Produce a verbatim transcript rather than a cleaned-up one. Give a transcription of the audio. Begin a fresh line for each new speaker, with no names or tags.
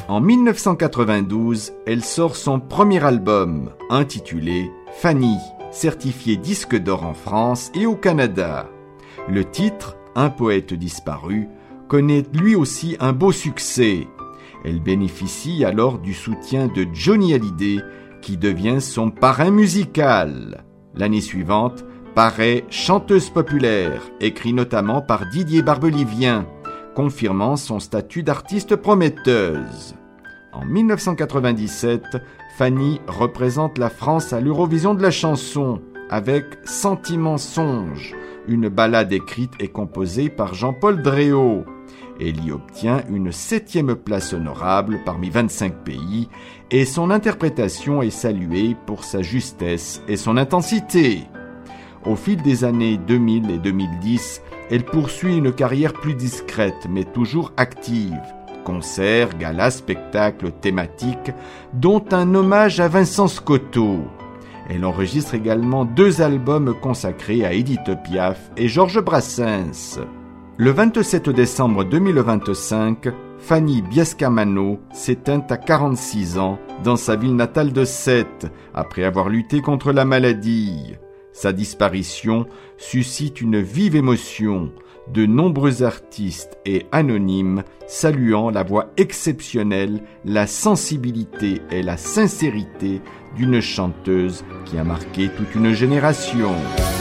En dix-neuf cent quatre-vingt-douze, elle sort son premier album, intitulé « Fanny », certifié disque d'or en France et au Canada. Le titre, « Un poète disparu », connaît lui aussi un beau succès. Elle bénéficie alors du soutien de Johnny Hallyday, qui devient son parrain musical. L'année suivante, paraît Chanteuse populaire, écrit notamment par Didier Barbelivien, confirmant son statut d'artiste prometteuse. En dix-neuf cent quatre-vingt-dix-sept, Fanny représente la France à l'Eurovision de la chanson avec Sentiment songe, une ballade écrite et composée par Jean-Paul Dréau. Elle y obtient une septième place honorable parmi vingt-cinq pays et son interprétation est saluée pour sa justesse et son intensité. Au fil des années deux mille et deux mille dix, elle poursuit une carrière plus discrète mais toujours active. Concerts, galas, spectacles thématiques, dont un hommage à Vincent Scotto. Elle enregistre également deux albums consacrés à Édith Piaf et Georges Brassens. Le vingt-sept décembre deux mille vingt-cinq, Fanny Biascamano s'éteint à quarante-six ans dans sa ville natale de Sète, après avoir lutté contre la maladie. Sa disparition suscite une vive émotion, de nombreux artistes et anonymes saluant la voix exceptionnelle, la sensibilité et la sincérité d'une chanteuse qui a marqué toute une génération.